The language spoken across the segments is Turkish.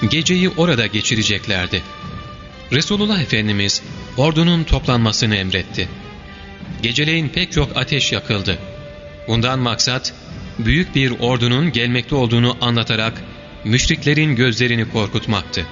geceyi orada geçireceklerdi. Resulullah Efendimiz ordunun toplanmasını emretti. Geceleyin pek çok ateş yakıldı. Bundan maksat büyük bir ordunun gelmekte olduğunu anlatarak müşriklerin gözlerini korkutmaktı.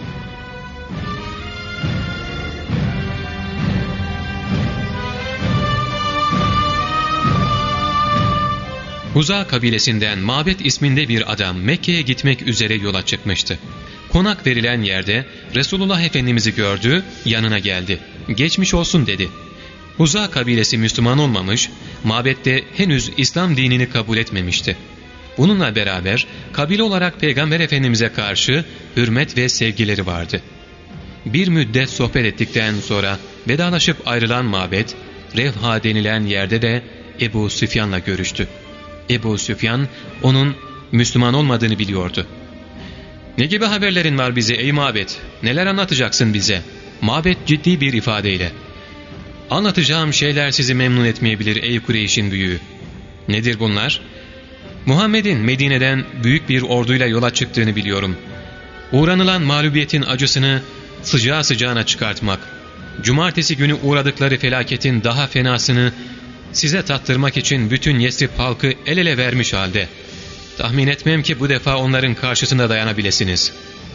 Huza kabilesinden Mabet isminde bir adam Mekke'ye gitmek üzere yola çıkmıştı. Konak verilen yerde Resulullah Efendimiz'i gördü, yanına geldi. "Geçmiş olsun" dedi. Huza kabilesi Müslüman olmamış, Mabet de henüz İslam dinini kabul etmemişti. Bununla beraber kabile olarak Peygamber Efendimiz'e karşı hürmet ve sevgileri vardı. Bir müddet sohbet ettikten sonra vedalaşıp ayrılan Mabet, Revha denilen yerde de Ebu Süfyan'la görüştü. Ebu Süfyan onun Müslüman olmadığını biliyordu. "Ne gibi haberlerin var bize ey Mabet? Neler anlatacaksın bize?" Mabet ciddi bir ifadeyle, "Anlatacağım şeyler sizi memnun etmeyebilir ey Kureyş'in büyüğü." "Nedir bunlar?" "Muhammed'in Medine'den büyük bir orduyla yola çıktığını biliyorum. Uğranılan mağlubiyetin acısını sıcağı sıcağına çıkartmak, cumartesi günü uğradıkları felaketin daha fenasını size tattırmak için bütün Yesrib halkı el ele vermiş halde. Tahmin etmem ki bu defa onların karşısında dayanabilirsiniz."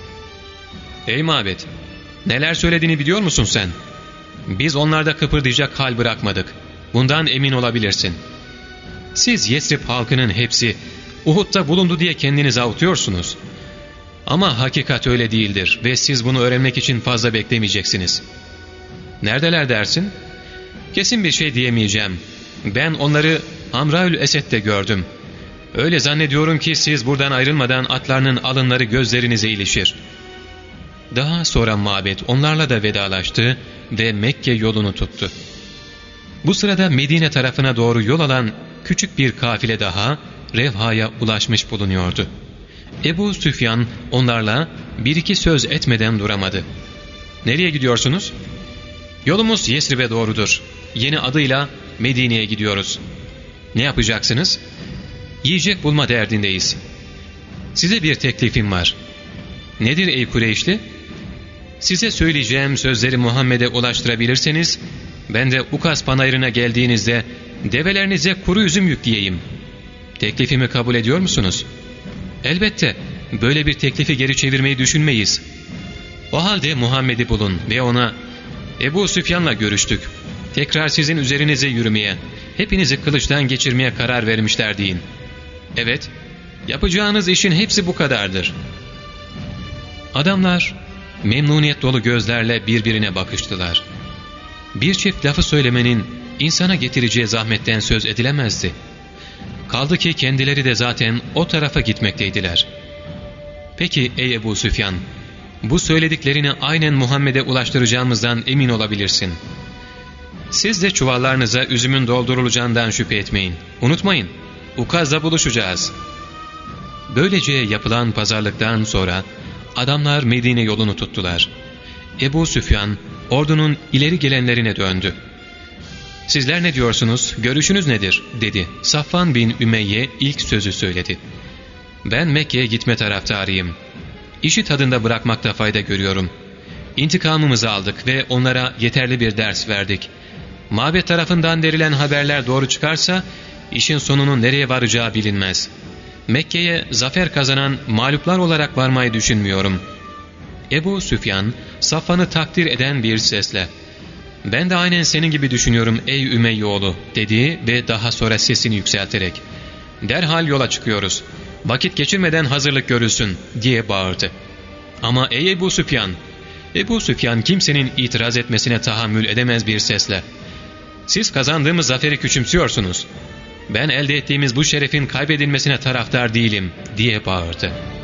"Ey Mabet, neler söylediğini biliyor musun sen? Biz onlarda kıpırdayacak hal bırakmadık. Bundan emin olabilirsin. Siz Yesrib halkının hepsi Uhud'da bulundu diye kendinizi avutuyorsunuz. Ama hakikat öyle değildir ve siz bunu öğrenmek için fazla beklemeyeceksiniz." "Neredeler dersin?" "Kesin bir şey diyemeyeceğim. Ben onları Hamraül Esed'de gördüm. Öyle zannediyorum ki siz buradan ayrılmadan atlarının alınları gözlerinize ilişir." Daha sonra Mabet onlarla da vedalaştı ve Mekke yolunu tuttu. Bu sırada Medine tarafına doğru yol alan küçük bir kafile daha Revha'ya ulaşmış bulunuyordu. Ebu Süfyan onlarla bir iki söz etmeden duramadı. "Nereye gidiyorsunuz?" "Yolumuz Yesrib'e doğrudur. Yeni adıyla Medine'ye gidiyoruz." "Ne yapacaksınız?" "Yiyecek bulma derdindeyiz." "Size bir teklifim var." "Nedir ey Kureyşli?" "Size söyleyeceğim sözleri Muhammed'e ulaştırabilirseniz ben de Ukaz panayırına geldiğinizde develerinize kuru üzüm yükleyeyim. Teklifimi kabul ediyor musunuz?" "Elbette, böyle bir teklifi geri çevirmeyi düşünmeyiz." "O halde Muhammed'i bulun ve ona Ebu Süfyan'la görüştük. Tekrar sizin üzerinize yürümeye, hepinizi kılıçtan geçirmeye karar vermişler deyin." "Evet, yapacağınız işin hepsi bu kadardır." Adamlar memnuniyet dolu gözlerle birbirine bakıştılar. Bir çift lafı söylemenin insana getireceği zahmetten söz edilemezdi. Kaldı ki kendileri de zaten o tarafa gitmekteydiler. "Peki ey Ebu Süfyan, bu söylediklerini aynen Muhammed'e ulaştıracağımızdan emin olabilirsin. Siz de çuvallarınıza üzümün doldurulacağından şüphe etmeyin. Unutmayın, Ukaz'da buluşacağız." Böylece yapılan pazarlıktan sonra adamlar Medine yolunu tuttular. Ebu Süfyan ordunun ileri gelenlerine döndü. "Sizler ne diyorsunuz, görüşünüz nedir?" dedi. Safvan bin Ümeyye ilk sözü söyledi. "Ben Mekke'ye gitme taraftarıyım. İşi tadında bırakmakta fayda görüyorum. İntikamımızı aldık ve onlara yeterli bir ders verdik. Mabet tarafından verilen haberler doğru çıkarsa işin sonunun nereye varacağı bilinmez. Mekke'ye zafer kazanan mağluplar olarak varmayı düşünmüyorum." Ebu Süfyan Safvan'ı takdir eden bir sesle, "Ben de aynen senin gibi düşünüyorum ey Ümeyyoğlu" dedi ve daha sonra sesini yükselterek, "Derhal yola çıkıyoruz. Vakit geçirmeden hazırlık görülsün" diye bağırdı. "Ama ey Ebu Süfyan!" Ebu Süfyan kimsenin itiraz etmesine tahammül edemez bir sesle, "Siz kazandığımız zaferi küçümsüyorsunuz. Ben elde ettiğimiz bu şerefin kaybedilmesine taraftar değilim" diye bağırdı.